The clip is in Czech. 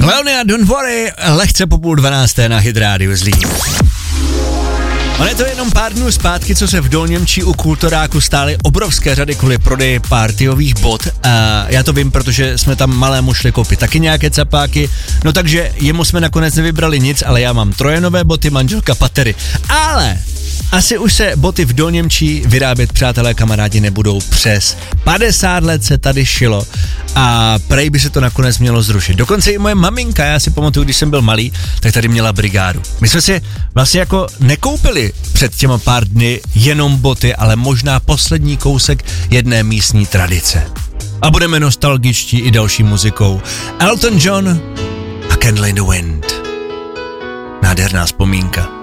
Leonia, don't worry, lehce po 11:30 na Hit Radio Zlín. Ale je to jenom pár dnů zpátky, co se v Dolněmčí u Kulturáku stály obrovské řady kvůli prodeji partyových bot. A já to vím, protože jsme tam malému šli koupit taky nějaké capáky. No takže jemu jsme nakonec nevybrali nic, ale já mám trojenové boty, manželka patery. Ale asi už se boty v Dolněmčí vyrábět, přátelé, kamarádi, nebudou. Přes 50 let se tady šilo a prej by se to nakonec mělo zrušit. Dokonce i moje maminka, já si pamatuju, když jsem byl malý, tak tady měla brigádu. My jsme si vlastně jako nekoupili před těma pár dny jenom boty, ale možná poslední kousek jedné místní tradice. A budeme nostalgičtí i další muzikou. Elton John a Candle in the Wind. Nádherná vzpomínka.